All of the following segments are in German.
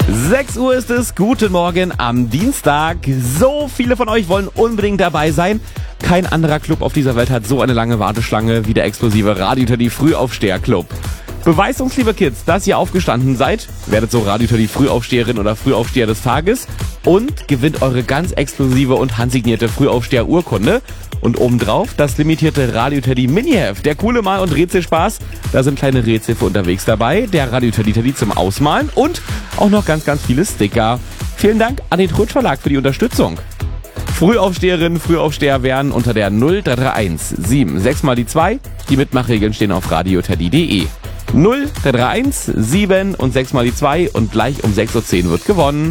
6 Uhr ist es, guten Morgen am Dienstag. So viele von euch wollen unbedingt dabei sein. Kein anderer Club auf dieser Welt hat so eine lange Warteschlange wie der exklusive Radio Teddy Frühaufsteher-Club. Beweist uns, liebe Kids, dass ihr aufgestanden seid, werdet so Radio Teddy Frühaufsteherin oder Frühaufsteher des Tages und gewinnt eure ganz exklusive und handsignierte Frühaufsteher-Urkunde. Und obendrauf das limitierte Radio Teddy Mini-Heft. Der coole Mal- und Rätselspaß. Da sind kleine Rätsel für unterwegs dabei. Der Radio Teddy zum Ausmalen und auch noch ganz, ganz viele Sticker. Vielen Dank an den Trutsch Verlag für die Unterstützung. Frühaufsteherinnen, Frühaufsteher werden unter der 0331 76 mal die 2. Die Mitmachregeln stehen auf radioteddy.de. 0331 7 und 6 mal die 2 und gleich um 6.10 Uhr wird gewonnen.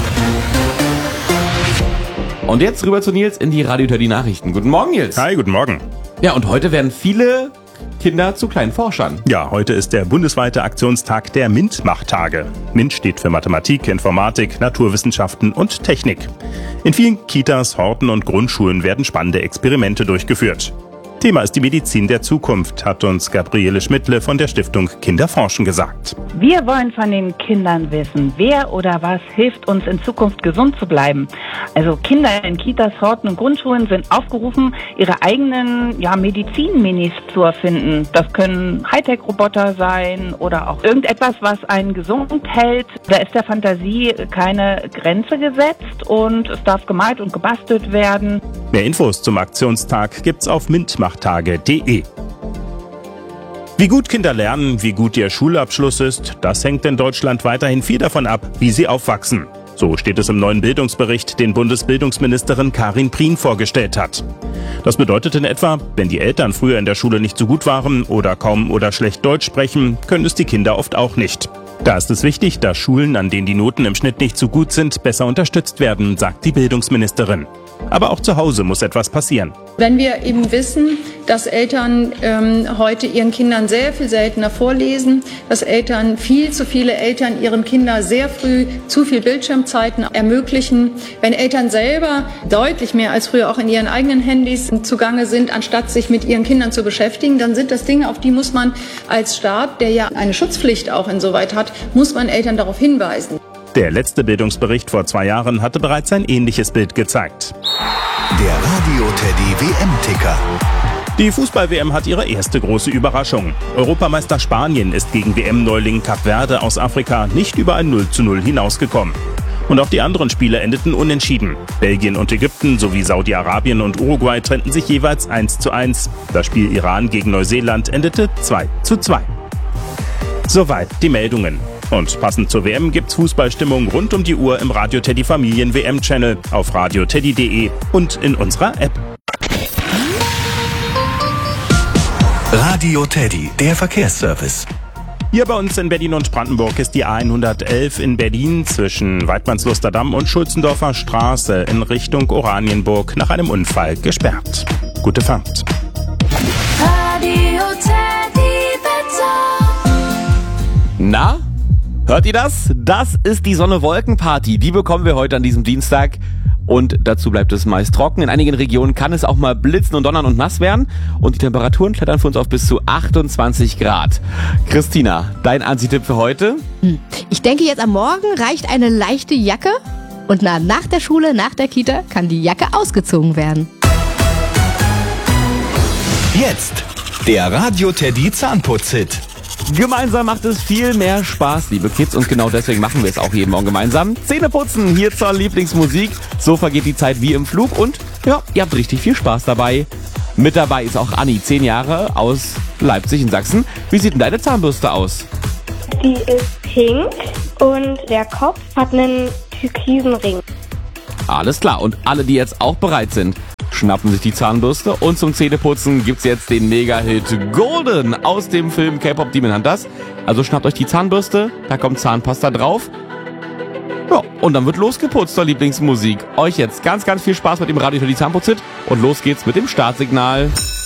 Und jetzt rüber zu Nils in die Radio Teddy Nachrichten. Guten Morgen, Nils. Hi, guten Morgen. Ja, und heute werden viele Kinder zu kleinen Forschern. Ja, heute ist der bundesweite Aktionstag der MINT-Machtage. MINT steht für Mathematik, Informatik, Naturwissenschaften und Technik. In vielen Kitas, Horten und Grundschulen werden spannende Experimente durchgeführt. Thema ist die Medizin der Zukunft, hat uns Gabriele Schmidtle von der Stiftung Kinderforschen gesagt. Wir wollen von den Kindern wissen, wer oder was hilft uns in Zukunft gesund zu bleiben. Also Kinder in Kitas, Horten und Grundschulen sind aufgerufen, ihre eigenen Medizin-Minis zu erfinden. Das können Hightech-Roboter sein oder auch irgendetwas, was einen gesund hält. Da ist der Fantasie keine Grenze gesetzt und es darf gemalt und gebastelt werden. Mehr Infos zum Aktionstag gibt's auf mintmachtage.de. Wie gut Kinder lernen, wie gut ihr Schulabschluss ist, das hängt in Deutschland weiterhin viel davon ab, wie sie aufwachsen. So steht es im neuen Bildungsbericht, den Bundesbildungsministerin Karin Prien vorgestellt hat. Das bedeutet in etwa, wenn die Eltern früher in der Schule nicht so gut waren oder kaum oder schlecht Deutsch sprechen, können es die Kinder oft auch nicht. Da ist es wichtig, dass Schulen, an denen die Noten im Schnitt nicht so gut sind, besser unterstützt werden, sagt die Bildungsministerin. Aber auch zu Hause muss etwas passieren. Wenn wir eben wissen, dass Eltern heute ihren Kindern sehr viel seltener vorlesen, dass viel zu viele Eltern ihren Kindern sehr früh zu viel Bildschirmzeiten ermöglichen, wenn Eltern selber deutlich mehr als früher auch in ihren eigenen Handys zugange sind, anstatt sich mit ihren Kindern zu beschäftigen, dann sind das Dinge, auf die muss man als Staat, der ja eine Schutzpflicht auch insoweit hat, muss man Eltern darauf hinweisen. Der letzte Bildungsbericht vor 2 Jahren hatte bereits ein ähnliches Bild gezeigt. Der Radio Teddy WM-Ticker. Die Fußball-WM hat ihre erste große Überraschung. Europameister Spanien ist gegen WM-Neuling Kap Verde aus Afrika nicht über ein 0:0 hinausgekommen. Und auch die anderen Spiele endeten unentschieden. Belgien und Ägypten sowie Saudi-Arabien und Uruguay trennten sich jeweils 1:1. Das Spiel Iran gegen Neuseeland endete 2:2. Soweit die Meldungen. Und passend zur WM gibt's Fußballstimmung rund um die Uhr im Radio Teddy Familien WM-Channel, auf radioteddy.de und in unserer App. Radio Teddy, der Verkehrsservice. Hier bei uns in Berlin und Brandenburg ist die A111 in Berlin zwischen Weidmannsluster Damm und Schulzendorfer Straße in Richtung Oranienburg nach einem Unfall gesperrt. Gute Fahrt. Radio Teddy Wetter. Na? Hört ihr das? Das ist die Sonne-Wolken-Party. Die bekommen wir heute an diesem Dienstag. Und dazu bleibt es meist trocken. In einigen Regionen kann es auch mal blitzen und donnern und nass werden. Und die Temperaturen klettern für uns auf bis zu 28 Grad. Christina, dein Anziehtipp für heute? Ich denke, jetzt am Morgen reicht eine leichte Jacke. Und nach der Schule, nach der Kita, kann die Jacke ausgezogen werden. Jetzt der Radio Teddy Zahnputz-Hit. Gemeinsam macht es viel mehr Spaß, liebe Kids, und genau deswegen machen wir es auch jeden Morgen gemeinsam. Zähneputzen hier zur Lieblingsmusik. So vergeht die Zeit wie im Flug und ja, ihr habt richtig viel Spaß dabei. Mit dabei ist auch Anni, 10 Jahre, aus Leipzig in Sachsen. Wie sieht denn deine Zahnbürste aus? Die ist pink und der Kopf hat einen türkisen Ring. Alles klar, und alle, die jetzt auch bereit sind, schnappen sich die Zahnbürste und zum Zähneputzen gibt's jetzt den Mega-Hit Golden aus dem Film K-Pop Demon Hunters. Also schnappt euch die Zahnbürste, da kommt Zahnpasta drauf. Ja, und dann wird losgeputzt zur Lieblingsmusik. Euch jetzt ganz, ganz viel Spaß mit dem Radio Teddy Zahnputz-Hit und los geht's mit dem Startsignal.